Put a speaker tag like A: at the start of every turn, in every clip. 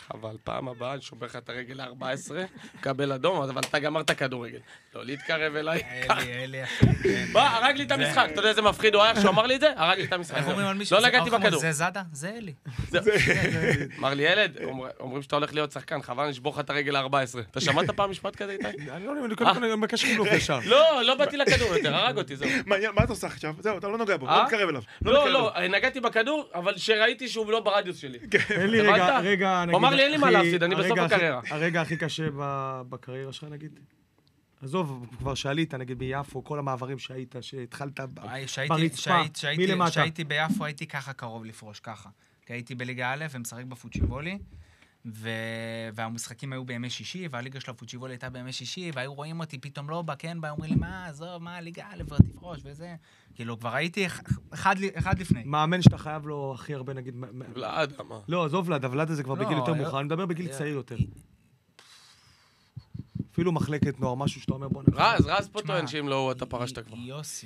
A: חבל, פעם הבאה, אני שובר לך את הרגל ל-14, קבל אדום, אבל אתה גמרת כדורגל. לא להתקרב אליי.
B: אלי,
A: בוא, הרג לי את המשחק. אתה יודע איזה מפחיד הוא היה כשהוא אמר לי את זה? הרג לי את המשחק.
B: איך אומרים על מישהו?
A: לא נגעתי בכדור.
B: זה זאדה? זה אלי.
A: אמר לי, ילד, אומרים שאתה הולך להיות שחקן, חבל נשבור לך את הרגל ל-14. אתה שמעת פעם משפט כזה איתי?
C: אני לא מקשר חילוף ישר.
A: לא באתי לכדור יותר, הרג אותי, זהו.
D: מה אתה עושה עכשיו? זהו, אתה לא נוגע בו, לא מתקרב אליו.
A: לא, נגעתי בכדור, אבל שראיתי שהוא לא ברדיוס שלי.
C: אין לי רגע, נגיד...
A: הוא אמר לי, אין לי מה להפסיד, אני בסוף הקריירה.
C: הרגע הכי קשה בקריירה שלך, נגיד? עזוב, כבר שעלית, נגיד ביפו, כל המעברים שהתחלת ברצפה, מלמטה.
B: כשהייתי ביפו, הייתי ככה קרוב לפרוש, ככה. כי הייתי בליגה א' ומשחק בפוצ'יבולי, והמשחקים היו בימי שישי, והליגה של הפוצ'יבולי הייתה בימי שישי, והיו רואים אותי פתאום לא בא, כן, אומרים לי, מה, עזוב, מה, ליגה א' ותפרוש, וזה. כאילו, כבר הייתי אחד לפני.
C: מאמן שאתה חייב לו הכי הרבה, נגיד...
A: ולד, מה?
C: לא, עזוב ולד, ולד הזה כבר בגיל יותר מאוחר, אני מדבר בגיל צעיר יותר. אפילו מחלקת נוער, משהו שאתה אומר, בוא נראה.
A: רז פה טוען שאם לא, אתה פרשת כבר.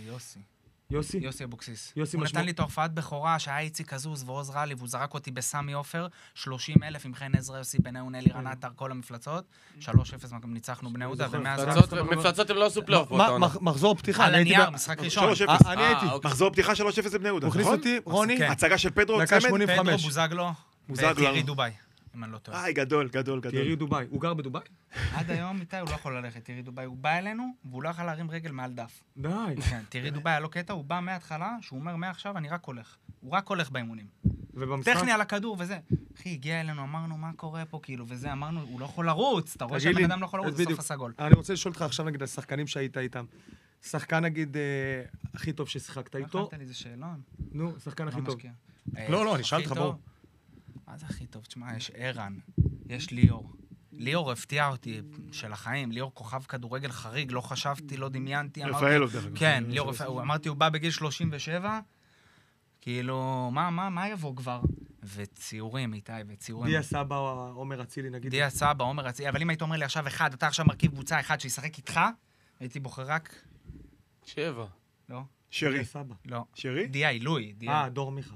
B: יוסי אבוקסיס. הוא נתן לי את ההופעת בכורה, שהיה איציק עזוז ועוז רלי, והוא זרק אותי בסמי עופר, 30,000 עם חן עזרא, יוסי בן אהון, אלי רנטר, כל המפלצות, 3-0 ניצחנו בני יהודה, ומאז...
A: מפלצות הם לא עשו פלייאוף.
C: מחזור פתיחה.
B: על הנייר, משחק ראשון.
D: 3-0.
C: אני הייתי.
D: מחזור פתיחה 3-0 לבני יהודה.
C: הוא הכניס אותי, רוני.
D: הצגה של פדרו,
C: דקה
D: צמד.
C: 85.
B: פדרו בוזגלו, וטירי דובאי, אם אני לא טועה.
D: גדול.
C: טירי דובאי. הוא גר בדובאי?
B: עד היום איתי הוא לא יכול ללכת, טירי דובאי. הוא בא אלינו, והוא לא יכול להרים רגל מעל דף.
C: די.
B: כן, טירי דובאי היה לו קטע, הוא בא מההתחלה, שהוא אומר מעכשיו אני רק הולך. הוא רק הולך באימונים. טכני על הכדור וזה. אחי, הגיע אלינו, אמרנו מה קורה פה, כאילו, וזה, אמרנו, הוא לא יכול לרוץ, אתה רואה שהבן אדם לא יכול לרוץ, בסוף הסגול.
C: אני רוצה לשאול אותך עכשיו נגיד השחקנים שהיית איתם. שחקן נגיד הכי טוב ששיחקת איתו.
B: הכנת לי איזה שאלון.
C: נו, שחקן הכי טוב.
D: לא, אני שאלת לך, בוא.
B: מה זה הכי טוב? תשמע, יש ערן, יש ליאור. ליאור הפתיע אותי של החיים, ליאור כוכב כדורגל חריג, לא חשבתי, לא דמיינתי.
D: רפאלוב דרך אגב. כן,
B: ליאור, אמרתי, הוא בא בגיל 37, כאילו, מה יבוא כבר? וציורים, איתי, וציורים.
C: דיה סבא או עומר אצילי, נגיד.
B: דיה סבא, עומר אצילי, אבל אם היית אומר לי עכשיו אחד, אתה עכשיו מרכיב קבוצה אחד שישחק איתך, הייתי בוחר רק...
A: 7.
B: לא.
D: שרי.
C: דיה סבא.
B: לא.
D: שרי?
B: דיה, עילוי.
C: דור מיכה.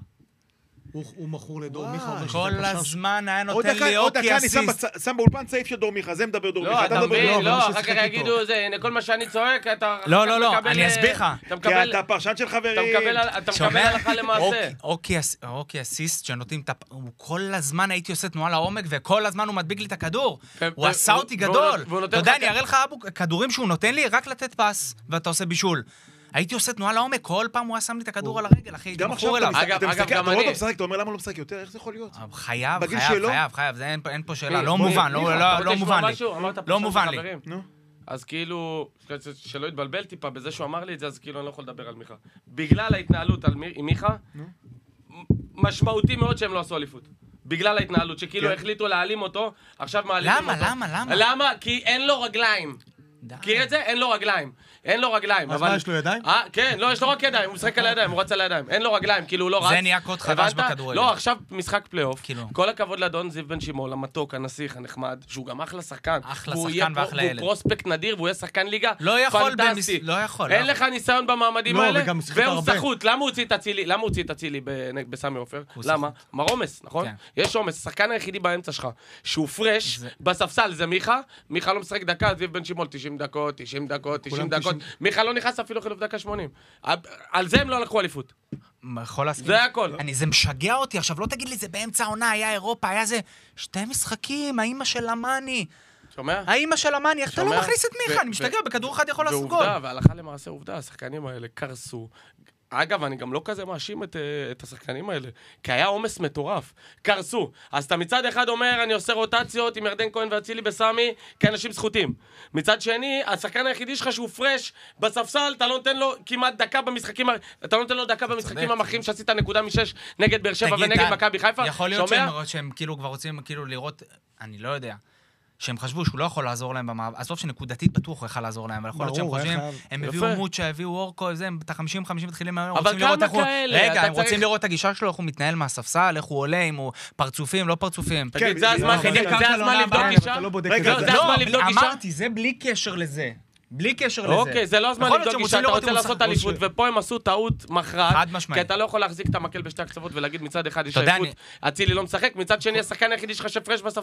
C: הוא מכור לדור מיכה.
B: כל הזמן היה נותן לי
D: עוד דקה אני
B: אסיסט.
D: שם באולפן סעיף של דור מיכה, זה מדבר דור מיכה.
A: לא, אתה מבין, לא, אחר כך יגידו זה, הנה כל מה שאני צועק, אתה...
B: לא, אני אסביר לך.
D: כי אתה פרשן של חברים.
A: אתה מקבל הלכה למעשה.
B: אוקי אסיסט שנותנים את... הוא כל הזמן הייתי עושה תנועה לעומק, וכל הזמן הוא מדביק לי את הכדור. הוא עשה אותי גדול. אתה יודע, אני אראה לך כדורים שהוא נותן לי, רק לתת פס, ואתה עושה בישול. הייתי עושה תנועה לעומק, כל פעם הוא היה שם לי את הכדור על הרגל, אחי, הייתי מכור אליו.
D: אתה רואה אותו משחק, אתה אומר למה לא משחק יותר, איך זה יכול להיות?
B: חייב, אין פה שאלה, לא מובן, לא מובן לי. לא מובן לי.
A: אז כאילו, שלא יתבלבל טיפה בזה שהוא אמר לי את זה, אז כאילו אני לא יכול לדבר על מיכה. בגלל ההתנהלות עם מיכה, משמעותי מאוד שהם לא עשו אליפות. בגלל ההתנהלות, שכאילו החליטו להעלים אותו, עכשיו מעלימים אותו. למה? כי אין לו רגליים. מכיר את זה? אין לו רגליים.
C: אז מה, יש לו ידיים?
A: כן, לא, יש לו רק ידיים, הוא משחק על הידיים, הוא רץ על הידיים. אין לו רגליים, כאילו הוא לא רץ.
B: זה נהיה קוד חדש בכדורגל.
A: לא, עכשיו משחק פלייאוף. כל הכבוד לאדון זיו בן שמעון, המתוק, הנסיך, הנחמד, שהוא גם אחלה שחקן.
B: אחלה שחקן ואחלה ילד.
A: והוא פרוספקט נדיר, והוא יהיה שחקן ליגה
B: פנטסטי. לא יכול.
A: אין לך ניסיון במעמדים האלה, והוא סחוט. למה הוא הוציא את אצילי בסמי עופר? למה? מרומס, נכון? יש עומס. השחקן היחידי באמצע שלך, שהוא פרש, בספסל זה מיכה. מיכה לא משחק דקה, זיו בן שמעון 90 דקות. מיכה לא נכנס אפילו חילוף דקה 80. על זה הם לא לקחו אליפות. זה הכל.
B: זה משגע אותי. עכשיו לא תגיד לי, זה באמצע העונה, היה אירופה, היה זה 2 משחקים, האמא של המאני.
A: שומע?
B: האמא של המאני, איך אתה לא מכניס את מיכה? אני משתגע, בכדור אחד יכול לעשות גול.
A: ועובדה, והלכה למעשה עובדה, השחקנים האלה קרסו. אגב, אני גם לא כזה מאשים את השחקנים האלה, כי היה עומס מטורף, קרסו. אז אתה מצד אחד אומר, אני עושה רוטציות עם ירדן כהן ואצילי בסמי, כאנשים זכותים. מצד שני, השחקן היחידי שלך שהוא פרש, בספסל, אתה לא נותן לו כמעט דקה במשחקים, אתה לא נותן לו דקה במשחקים המחרים שעשית נקודה מ6 נגד באר שבע ונגד מכבי חיפה.
B: יכול להיות שהם כאילו כבר רוצים כאילו לראות, אני לא יודע. שהם חשבו שהוא לא יכול לעזור להם במעבר, עזוב שנקודתית בטוח הוא יכול לעזור להם, אבל יכול להיות שהם חושבים, הם הביאו מוצ'ה, הביאו אורקו, הם את ה-50-50 מתחילים, הם רוצים לראות את הגישה שלו, איך הוא מתנהל מהספסל, איך הוא עולה, אם הוא פרצופים, לא פרצופים.
A: תגיד, זה הזמן לבדוק גישה?
B: אמרתי, זה בלי קשר לזה. בלי קשר לזה.
A: אוקיי, זה לא הזמן לבדוק גישה, אתה רוצה לעשות אליפות, ופה הם עשו טעות מכרעת, כי אתה לא יכול להחזיק את המקל בשתי הקצוות ולהגיד מצד אחד יש אליפות, אצילי לא משחק, מצד שני השחקן היחידי שלך שפרש בספסל